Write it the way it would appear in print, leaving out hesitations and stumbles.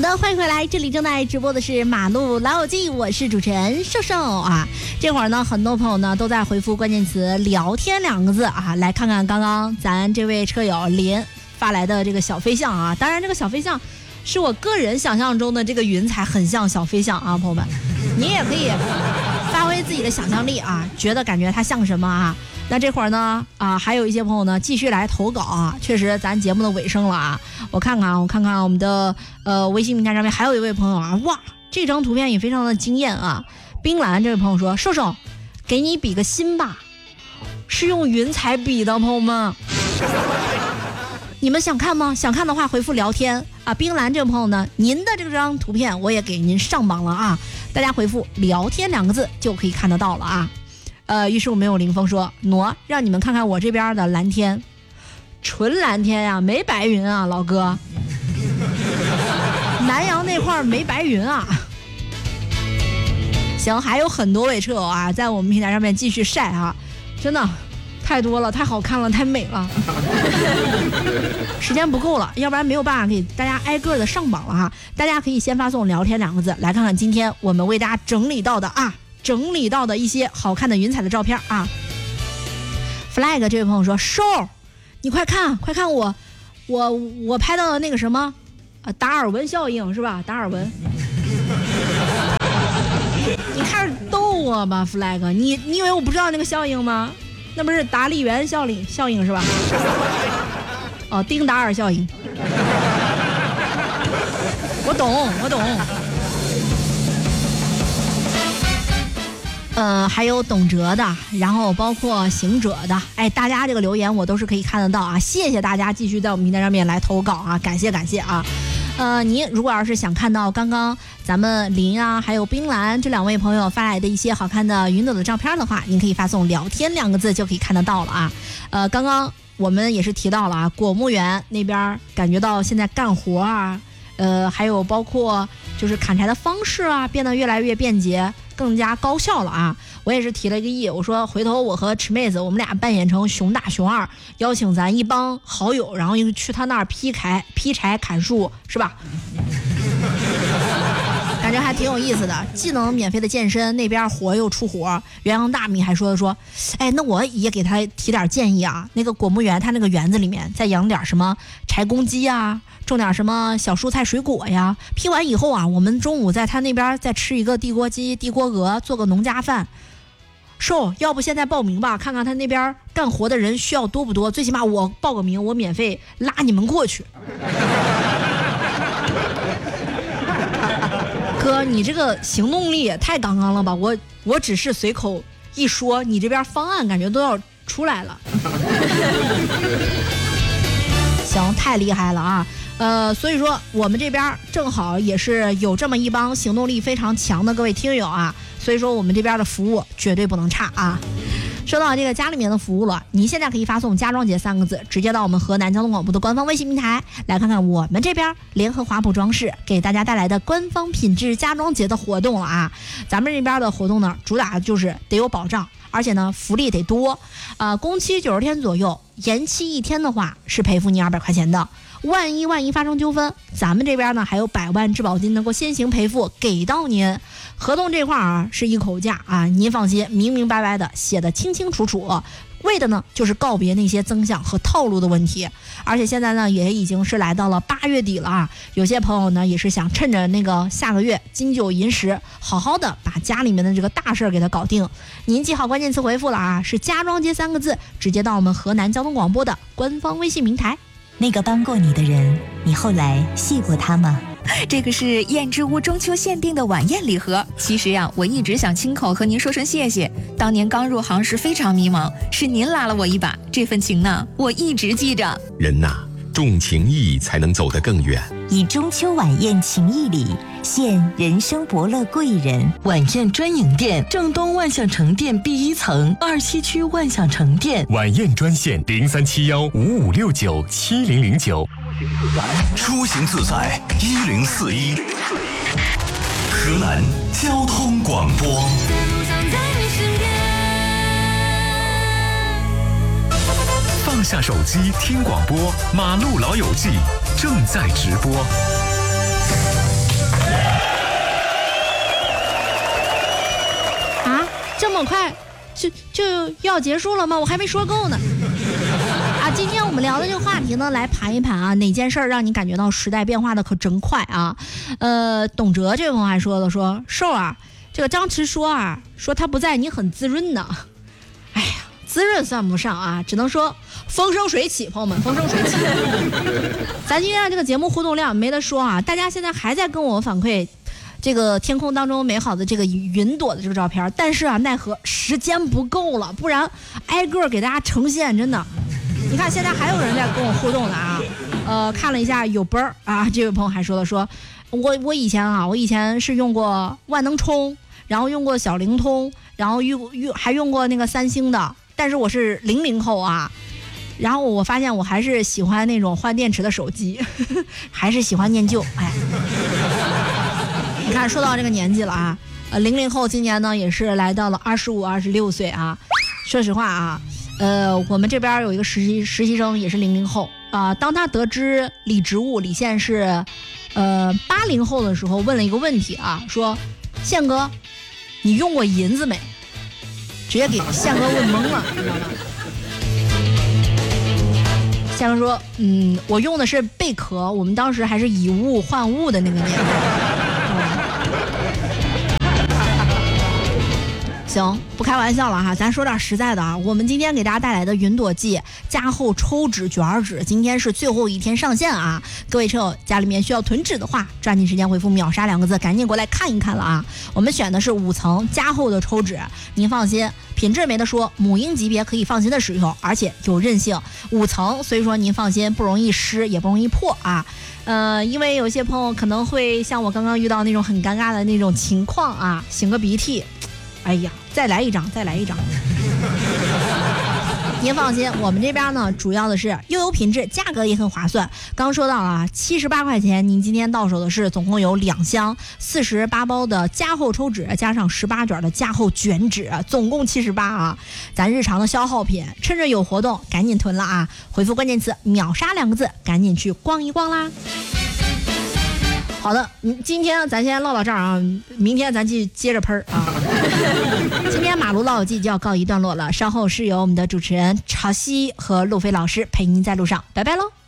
的，欢迎回来，这里正在直播的是马路老友记，我是主持人瘦瘦啊。这会儿呢，很多朋友呢都在回复关键词聊天2个字啊，来看看刚刚咱这位车友林发来的这个小飞象啊。当然这个小飞象是我个人想象中的这个云彩很像小飞象啊，朋友们你也可以发挥自己的想象力啊，感觉它像什么啊。那这会儿呢还有一些朋友呢继续来投稿啊，确实咱节目的尾声了啊。我看看我们的微信平台上面还有一位朋友啊，哇，这张图片也非常的惊艳啊。冰蓝这位朋友说，瘦瘦给你比个心吧，是用云彩比的，朋友们你们想看吗？想看的话回复聊天啊。冰蓝这位朋友呢，您的这张图片我也给您上榜了啊，大家回复聊天2个字就可以看得到了啊。于是我没有林峰说，挪让你们看看我这边的蓝天，纯蓝天呀，没白云啊，老哥南阳那块没白云啊。行，还有很多位车友啊在我们平台上面继续晒啊，真的太多了，太好看了，太美了时间不够了，要不然没有办法给大家挨个的上榜了哈。大家可以先发送聊天2个字来看看今天我们为大家整理到的一些好看的云彩的照片啊。 Flag 这位朋友说，瘦你快看我拍到的那个什么达尔文效应是吧？达尔文你开始逗我吧 Flag， 你以为我不知道那个效应吗？那不是达利园效应是吧？丁达尔效应我懂还有懂哲的，然后包括行者的，大家这个留言我都是可以看得到啊，谢谢大家继续在我们平台上面来投稿啊，感谢啊。您如果要是想看到刚刚咱们林啊还有冰蓝这2位朋友发来的一些好看的云朵的照片的话，您可以发送聊天2个字就可以看得到了啊。刚刚我们也是提到了啊，果木园那边感觉到现在干活啊，还有包括就是砍柴的方式啊变得越来越便捷，更加高效了啊。我也是提了一个议，我说回头我和池妹子我们俩扮演成熊大熊二，邀请咱一帮好友，然后又去他那儿劈柴砍树是吧感觉还挺有意思的，既能免费的健身，那边活又出活。元阳大米还说那我也给他提点建议啊，那个果木园他那个园子里面再养点什么柴公鸡啊，种点什么小蔬菜水果呀，批完以后啊，我们中午在他那边再吃一个地锅鸡地锅鹅，做个农家饭。要不现在报名吧，看看他那边干活的人需要多不多，最起码我报个名，我免费拉你们过去哥，你这个行动力也太刚刚了吧，我只是随口一说，你这边方案感觉都要出来了行，太厉害了啊。所以说我们这边正好也是有这么一帮行动力非常强的各位听友啊，所以说我们这边的服务绝对不能差啊。说到这个家里面的服务了，您现在可以发送家装节3个字直接到我们河南交通广播的官方微信平台来看看我们这边联合华普装饰给大家带来的官方品质家装节的活动了啊。咱们这边的活动呢，主打就是得有保障，而且呢福利得多工期90天左右，延期1天的话是赔付你200块钱的。万一发生纠纷，咱们这边呢还有100万质保金能够先行赔付给到您。合同这块啊是一口价啊，您放心，明明白白的写的清清楚楚，为的呢就是告别那些增项和套路的问题。而且现在呢也已经是来到了8月底了啊，有些朋友呢也是想趁着那个下个月金9银10，好好的把家里面的这个大事给它搞定。您记好关键词回复了啊，是家装节3个字，直接到我们河南交通广播的官方微信平台。 那个帮过你的人，你后来谢过他吗？这个是燕之屋中秋限定的晚宴礼盒。其实呀，我一直想亲口和您说声谢谢。当年刚入行时非常迷茫，是您拉了我一把，这份情呢，我一直记着。 人呐，重情义才能走得更远。 以中秋晚宴情谊礼，献人生伯乐贵人。 晚宴专营店，正东万象城店 B1 层，2西区万象城店。 晚宴专线037155697009。 出行自在1041，河南交通广播。放下手机听广播，马路老友记正在直播。 这么快就要结束了吗？我还没说够呢。啊，今天我们聊的这个话题呢，来盘一盘啊，哪件事儿让你感觉到时代变化的可真快啊？董哲这位朋友还说了，说瘦啊，这个张弛说啊，说他不在，你很滋润呢。哎呀，滋润算不上啊，只能说风生水起，朋友们，风生水起。咱今天这个节目互动量没得说啊，大家现在还在跟我反馈这个天空当中美好的这个云朵的这个照片，但是啊，奈何时间不够了，不然挨个给大家呈现，真的。你看现在还有人在跟我互动的啊，看了一下有奔儿啊，这位朋友还说了，说我以前是用过万能充，然后用过小灵通，然后还用过那个三星的，但是我是00后啊，然后我发现我还是喜欢那种换电池的手机，还是喜欢念旧。哎，你看说到这个年纪了啊，00后今年呢也是来到了25、26岁啊。说实话啊，我们这边有一个实习生也是00后啊。当他得知李植物李现是80后的时候，问了一个问题啊，说宪哥，你用过银子没？直接给宪哥问懵了，你知道吗？宪哥说，我用的是贝壳，我们当时还是以物换物的那个年代。行，不开玩笑了哈，咱说点实在的啊。我们今天给大家带来的云朵季加厚抽纸卷纸，今天是最后一天上线啊！各位车友家里面需要囤纸的话，抓紧时间回复秒杀2个字，赶紧过来看一看了啊！我们选的是5层加厚的抽纸，您放心，品质没得说，母婴级别可以放心的使用，而且有韧性，5层，所以说您放心，不容易湿也不容易破啊。因为有些朋友可能会像我刚刚遇到那种很尴尬的那种情况啊，擤个鼻涕。哎呀，再来一张。您放心，我们这边呢，主要的是又有品质，价格也很划算。刚说到了78块钱，您今天到手的是总共有2箱48包的加厚抽纸，加上18卷的加厚卷纸，总共78啊。咱日常的消耗品，趁着有活动赶紧囤了啊！回复关键词秒杀2个字，赶紧去逛一逛啦。好的，今天咱先唠到这儿啊，明天咱去接着喷啊。今天马路老友记就要告一段落了，稍后是由我们的主持人潮汐和路飞老师陪您在路上，拜拜喽。